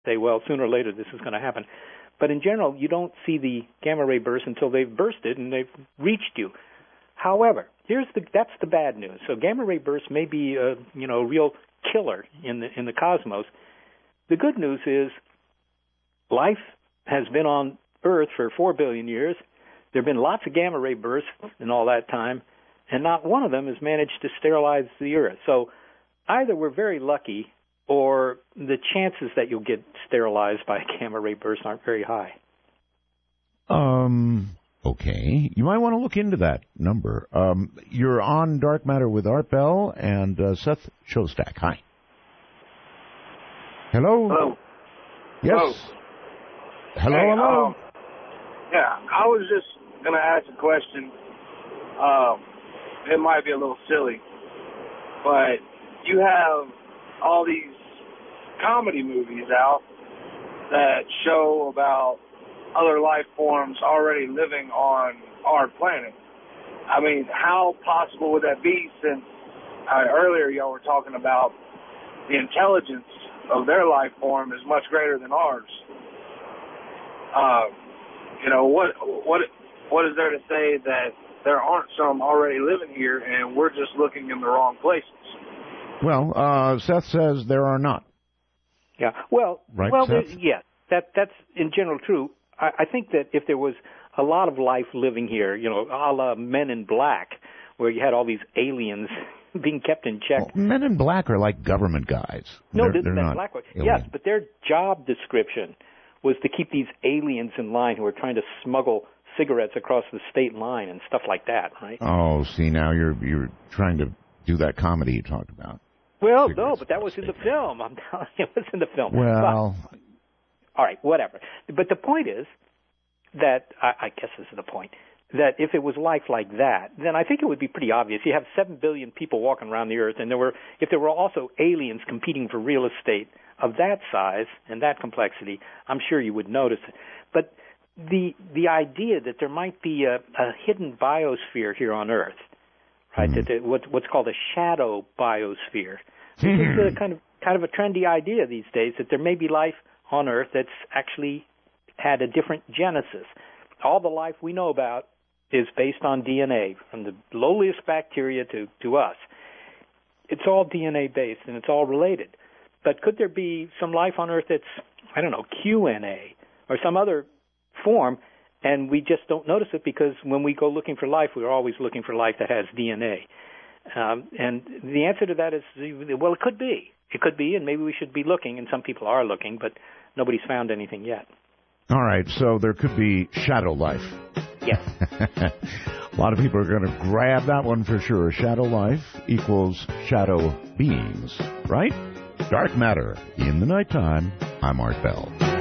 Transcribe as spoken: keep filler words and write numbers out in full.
say, well, sooner or later this is going to happen. But in general, you don't see the gamma ray burst until they've bursted and they've reached you. However, here's the that's the bad news. So gamma ray bursts may be a you know real killer in the in the cosmos. The good news is life has been on Earth for four billion years. There have been lots of gamma ray bursts in all that time, and not one of them has managed to sterilize the Earth. So either we're very lucky, or the chances that you'll get sterilized by a gamma ray burst aren't very high. Um. Okay. You might want to look into that number. Um, you're on Dark Matter with Art Bell and uh, Seth Shostak. Hi. Hello? Hello. Yes. Hello. Hello, hey, hello. Um, yeah, I was just going to ask a question. Um, it might be a little silly, but you have all these comedy movies out that show about other life forms already living on our planet. I mean, how possible would that be, since uh, earlier y'all were talking about the intelligence of their life form is much greater than ours. Uh, you know, what what what is there to say that there aren't some already living here and we're just looking in the wrong places? Well, uh, Seth says there are not. Yeah. Well, right, well, Seth? yeah, that that's in general true. I, I think that if there was a lot of life living here, you know, a la Men in Black, where you had all these aliens being kept in check. Well, Men in Black are like government guys. No, they're, they're Men not in Black. alien. Yes, but their job description was to keep these aliens in line who were trying to smuggle cigarettes across the state line and stuff like that, right? Oh, see, now you're you're trying to do that comedy you talked about. Well, no, but that was in the film. I'm telling you, it was in the film. Well, but, all right, whatever. But the point is that, I, I guess this is the point, that if it was life like that, then I think it would be pretty obvious. You have seven billion people walking around the Earth, and there were, if there were also aliens competing for real estate of that size and that complexity, I'm sure you would notice it. But the the idea that there might be a, a hidden biosphere here on Earth, right? Mm-hmm. That there, what, what's called a shadow biosphere. This is a kind of kind of a trendy idea these days, that there may be life on Earth that's actually had a different genesis. All the life we know about is based on D N A, from the lowliest bacteria to, to us. It's all D N A based, and it's all related. But could there be some life on Earth that's, I don't know, Q N A or some other form, and we just don't notice it because when we go looking for life, we're always looking for life that has D N A. Um, and the answer to that is, well, it could be. It could be, and maybe we should be looking, and some people are looking, but nobody's found anything yet. All right, so there could be shadow life. Yes. A lot of people are going to grab that one for sure. Shadow life equals shadow beings, right? Dark Matter in the nighttime. I'm Art Bell.